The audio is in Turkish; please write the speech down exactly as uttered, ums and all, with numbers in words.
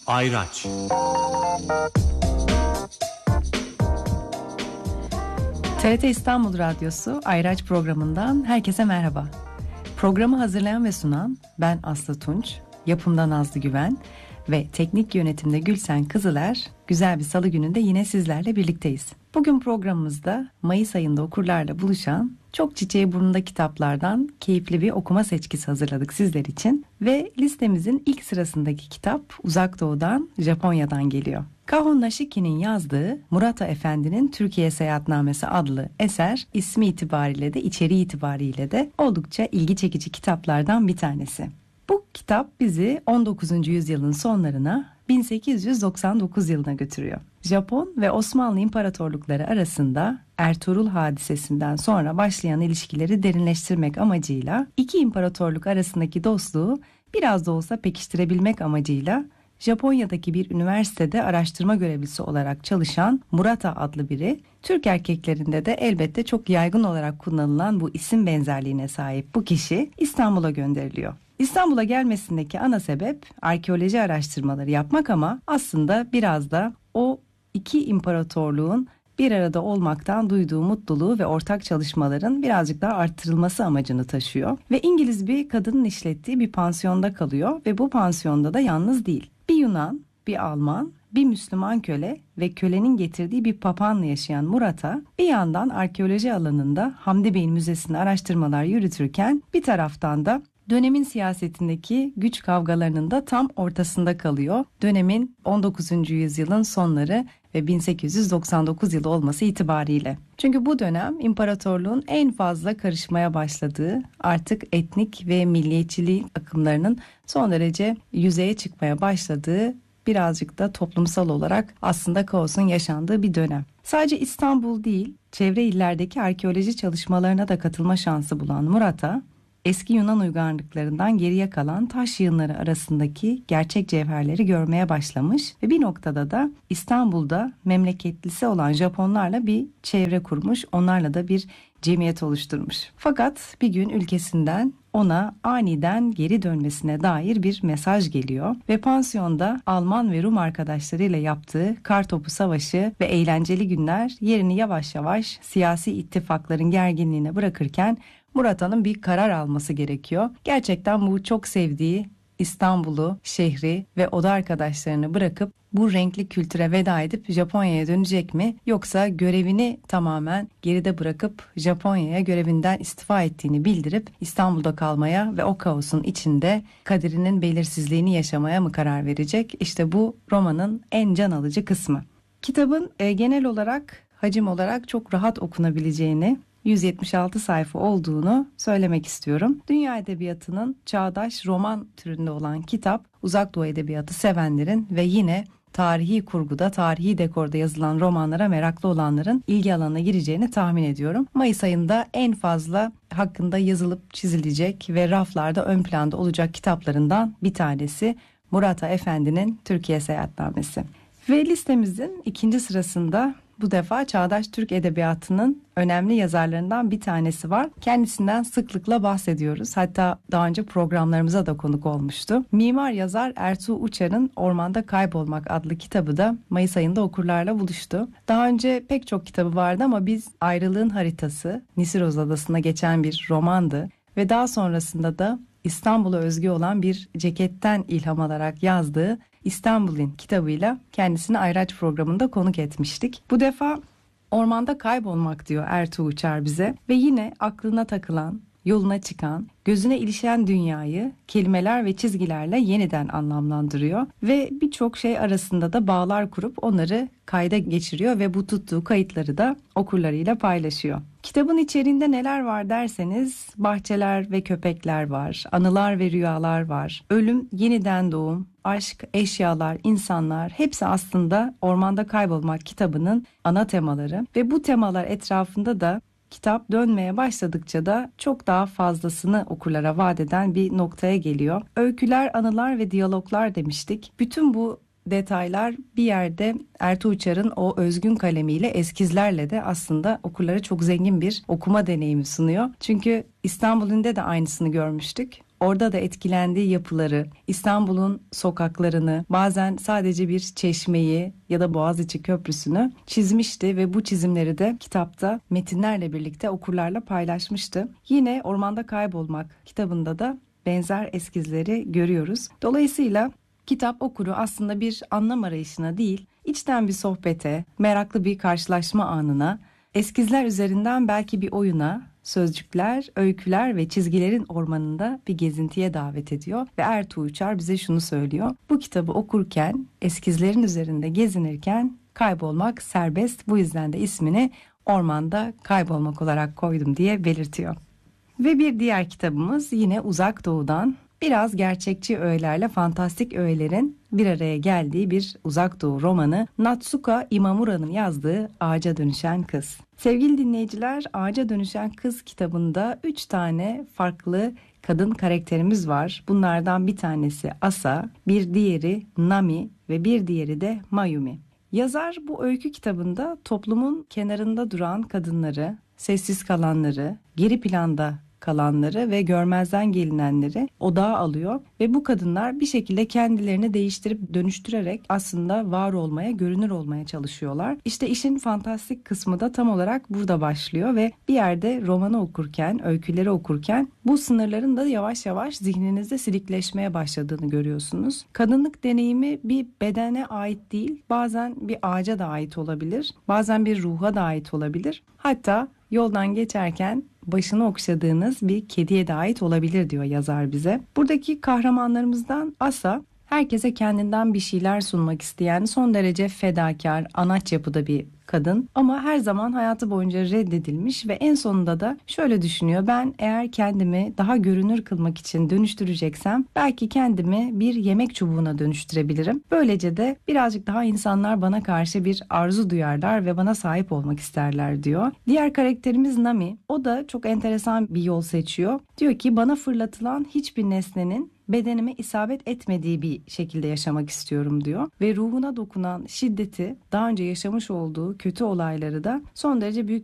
Ayraç. T R T İstanbul Radyosu Ayraç programından herkese merhaba. Programı hazırlayan ve sunan ben Aslı Tunç, yapımda Nazlı Güven ve teknik yönetimde Gülsen Kızıler. Güzel bir salı gününde yine sizlerle birlikteyiz. Bugün programımızda Mayıs ayında okurlarla buluşan çok çiçeği burnunda kitaplardan keyifli bir okuma seçkisi hazırladık sizler için. Ve listemizin ilk sırasındaki kitap Uzak Doğu'dan, Japonya'dan geliyor. Kahon Nashiki'nin yazdığı Murata Efendi'nin Türkiye Seyahatnamesi adlı eser ismi itibariyle de içeriği itibariyle de oldukça ilgi çekici kitaplardan bir tanesi. Bu kitap bizi on dokuzuncu yüzyılın sonlarına bin sekiz yüz doksan dokuz yılına götürüyor. Japon ve Osmanlı İmparatorlukları arasında Ertuğrul hadisesinden sonra başlayan ilişkileri derinleştirmek amacıyla iki imparatorluk arasındaki dostluğu biraz da olsa pekiştirebilmek amacıyla Japonya'daki bir üniversitede araştırma görevlisi olarak çalışan Murata adlı biri, Türk erkeklerinde de elbette çok yaygın olarak kullanılan bu isim benzerliğine sahip bu kişi İstanbul'a gönderiliyor. İstanbul'a gelmesindeki ana sebep arkeoloji araştırmaları yapmak ama aslında biraz da o iki imparatorluğun bir arada olmaktan duyduğu mutluluğu ve ortak çalışmaların birazcık daha arttırılması amacını taşıyor. Ve İngiliz bir kadının işlettiği bir pansiyonda kalıyor ve bu pansiyonda da yalnız değil. Bir Yunan, bir Alman, bir Müslüman köle ve kölenin getirdiği bir papağanla yaşayan Murata bir yandan arkeoloji alanında Hamdi Bey'in müzesinde araştırmalar yürütürken bir taraftan da dönemin siyasetindeki güç kavgalarının da tam ortasında kalıyor. Dönemin on dokuzuncu yüzyılın sonları ve bin sekiz yüz doksan dokuz yılı olması itibariyle. Çünkü bu dönem imparatorluğun en fazla karışmaya başladığı, artık etnik ve milliyetçiliğin akımlarının son derece yüzeye çıkmaya başladığı, birazcık da toplumsal olarak aslında kaosun yaşandığı bir dönem. Sadece İstanbul değil, çevre illerdeki arkeoloji çalışmalarına da katılma şansı bulan Murata, eski Yunan uygarlıklarından geriye kalan taş yığınları arasındaki gerçek cevherleri görmeye başlamış ve bir noktada da İstanbul'da memleketlisi olan Japonlarla bir çevre kurmuş, onlarla da bir cemiyet oluşturmuş. Fakat bir gün ülkesinden ona aniden geri dönmesine dair bir mesaj geliyor ve pansiyonda Alman ve Rum arkadaşlarıyla yaptığı kartopu savaşı ve eğlenceli günler yerini yavaş yavaş siyasi ittifakların gerginliğine bırakırken Murata'nın bir karar alması gerekiyor. Gerçekten bu çok sevdiği İstanbul'u, şehri ve oda arkadaşlarını bırakıp bu renkli kültüre veda edip Japonya'ya dönecek mi? Yoksa görevini tamamen geride bırakıp Japonya'ya görevinden istifa ettiğini bildirip İstanbul'da kalmaya ve o kaosun içinde kaderinin belirsizliğini yaşamaya mı karar verecek? İşte bu romanın en can alıcı kısmı. Kitabın e, genel olarak, hacim olarak çok rahat okunabileceğini, yüz yetmiş altı sayfa olduğunu söylemek istiyorum. Dünya edebiyatının çağdaş roman türünde olan kitap, Uzak Doğu edebiyatı sevenlerin ve yine tarihi kurguda, tarihi dekorda yazılan romanlara meraklı olanların ilgi alanına gireceğini tahmin ediyorum. Mayıs ayında en fazla hakkında yazılıp çizilecek ve raflarda ön planda olacak kitaplarından bir tanesi Murata Efendi'nin Türkiye Seyahatnamesi. Ve listemizin ikinci sırasında bu defa çağdaş Türk edebiyatının önemli yazarlarından bir tanesi var. Kendisinden sıklıkla bahsediyoruz. Hatta daha önce programlarımıza da konuk olmuştu. Mimar yazar Ertuğ Uçar'ın Ormanda Kaybolmak adlı kitabı da Mayıs ayında okurlarla buluştu. Daha önce pek çok kitabı vardı ama biz Ayrılığın Haritası, Nisiroz Adası'na geçen bir romandı ve daha sonrasında da İstanbul'a özgü olan bir ceketten ilham alarak yazdığı İstanbul'un kitabıyla kendisini Ayraç programında konuk etmiştik. Bu defa ormanda kaybolmak diyor Ertuğ Uçar bize ve yine aklına takılan, yoluna çıkan, gözüne ilişen dünyayı kelimeler ve çizgilerle yeniden anlamlandırıyor ve birçok şey arasında da bağlar kurup onları kayda geçiriyor ve bu tuttuğu kayıtları da okurlarıyla paylaşıyor. Kitabın içeriğinde neler var derseniz bahçeler ve köpekler var, anılar ve rüyalar var, ölüm, yeniden doğum, aşk, eşyalar, insanlar hepsi aslında Ormanda Kaybolmak kitabının ana temaları ve bu temalar etrafında da kitap dönmeye başladıkça da çok daha fazlasını okurlara vaat eden bir noktaya geliyor. Öyküler, anılar ve diyaloglar demiştik. Bütün bu detaylar bir yerde Ertuğ Uçar'ın o özgün kalemiyle, eskizlerle de aslında okurlara çok zengin bir okuma deneyimi sunuyor. Çünkü İstanbul'un de aynısını görmüştük. orada da etkilendiği yapıları, İstanbul'un sokaklarını, bazen sadece bir çeşmeyi ya da Boğaziçi Köprüsü'nü çizmişti ve bu çizimleri de kitapta metinlerle birlikte okurlarla paylaşmıştı. Yine Ormanda Kaybolmak kitabında da benzer eskizleri görüyoruz. Dolayısıyla kitap okuru aslında bir anlam arayışına değil, içten bir sohbete, meraklı bir karşılaşma anına, eskizler üzerinden belki bir oyuna, sözcükler, öyküler ve çizgilerin ormanında bir gezintiye davet ediyor ve Ertuğ Uçar bize şunu söylüyor: bu kitabı okurken, eskizlerin üzerinde gezinirken kaybolmak serbest, bu yüzden de ismini Ormanda Kaybolmak olarak koydum diye belirtiyor. Ve bir diğer kitabımız yine Uzak Doğu'dan, biraz gerçekçi öğelerle fantastik öğelerin bir araya geldiği bir Uzak Doğu romanı, Natsuko Imamura'nın yazdığı Ağaca Dönüşen Kız. Sevgili dinleyiciler, Ağaca Dönüşen Kız kitabında üç tane farklı kadın karakterimiz var. Bunlardan bir tanesi Asa, bir diğeri Nami ve bir diğeri de Mayumi. Yazar bu öykü kitabında toplumun kenarında duran kadınları, sessiz kalanları, geri planda kalanları ve görmezden gelinenleri odağa alıyor ve bu kadınlar bir şekilde kendilerini değiştirip dönüştürerek aslında var olmaya, görünür olmaya çalışıyorlar. İşte işin fantastik kısmı da tam olarak burada başlıyor ve bir yerde romanı okurken, öyküleri okurken bu sınırların da yavaş yavaş zihninizde silikleşmeye başladığını görüyorsunuz. Kadınlık deneyimi bir bedene ait değil, bazen bir ağaca da ait olabilir, bazen bir ruha da ait olabilir. Hatta yoldan geçerken başını okşadığınız bir kediye de ait olabilir diyor yazar bize. Buradaki kahramanlarımızdan Asa, herkese kendinden bir şeyler sunmak isteyen, son derece fedakar, anaç yapıda bir kadın ama her zaman hayatı boyunca reddedilmiş ve en sonunda da şöyle düşünüyor: ben eğer kendimi daha görünür kılmak için dönüştüreceksem belki kendimi bir yemek çubuğuna dönüştürebilirim. Böylece de birazcık daha insanlar bana karşı bir arzu duyarlar ve bana sahip olmak isterler diyor. Diğer karakterimiz Nami. O da çok enteresan bir yol seçiyor. Diyor ki bana fırlatılan hiçbir nesnenin bedenime isabet etmediği bir şekilde yaşamak istiyorum diyor. Ve ruhuna dokunan şiddeti, daha önce yaşamış olduğu kötü olayları da son derece büyük